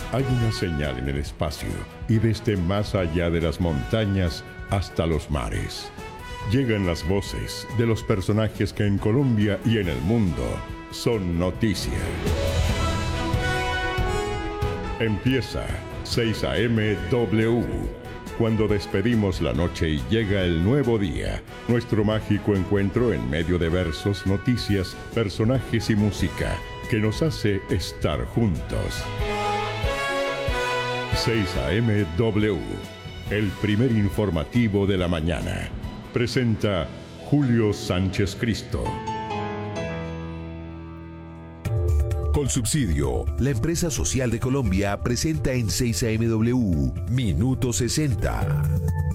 Hay una señal en el espacio y desde más allá de las montañas hasta los mares. Llegan las voces de los personajes que en Colombia y en el mundo son noticia. Empieza 6 AM W. Cuando despedimos la noche y llega el nuevo día, nuestro mágico encuentro en medio de versos, noticias, personajes y música que nos hace estar juntos. 6 AM W, el primer informativo de la mañana. Presenta Julio Sánchez Cristo. Colsubsidio, la empresa social de Colombia, presenta en 6 AMW Minuto 60.